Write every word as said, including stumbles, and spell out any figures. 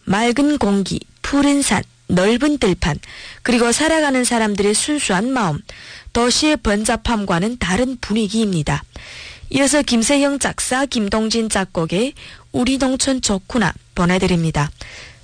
맑은 공기, 푸른 산, 넓은 들판, 그리고 살아가는 사람들의 순수한 마음, 도시의 번잡함과는 다른 분위기입니다. 이어서 김세형 작사, 김동진 작곡의 우리 농촌 좋구나 보내드립니다.